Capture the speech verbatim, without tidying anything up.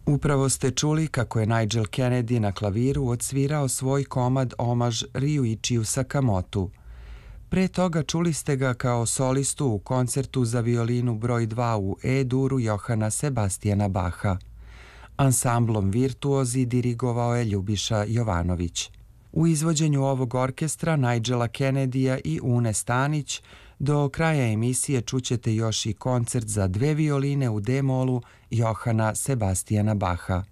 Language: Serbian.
Upravo ste čuli kako je Nigel Kennedy na klaviru odsvirao svoj komad omaž Ryuichiju Sakamotu. Pre toga čuli ste ga kao solistu u koncertu za violinu broj dva u E-duru Johana Sebastijana Baha. Ansamblom virtuozi dirigovao je Ljubiša Jovanović. U izvođenju ovog orkestra Nigela Kennedyja i Une Stanić do kraja emisije čućete još i koncert za dve violine u D-molu Johana Sebastijana Baha.